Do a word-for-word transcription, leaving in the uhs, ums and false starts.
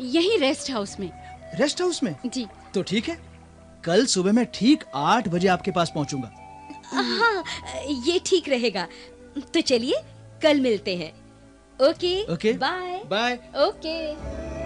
यही rest house में। Rest house में? जी। तो ठीक है, कल सुबह मैं ठीक आठ बजे आपके पास पहुंचूंगा। हाँ, ये ठीक रहेगा। तो चलिए कल मिलते हैं। Okay okay, bye. Bye. Okay.